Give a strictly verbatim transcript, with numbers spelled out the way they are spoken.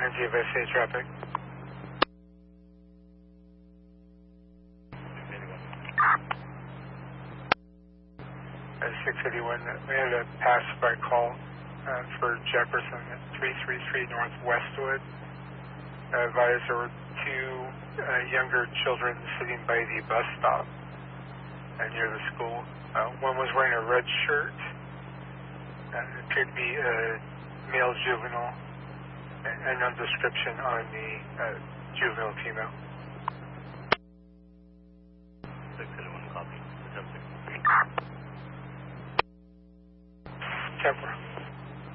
G F S A traffic. Uh, six eighty-one, we had a pass-by call uh, for Jefferson at three three three North Westwood. Uh, advised there were two uh, younger children sitting by the bus stop uh, near the school. Uh, one was wearing a red shirt. Uh, it appeared to be a male juvenile, and, and no description on the uh, juvenile female. six eighty-one, copy. Temper.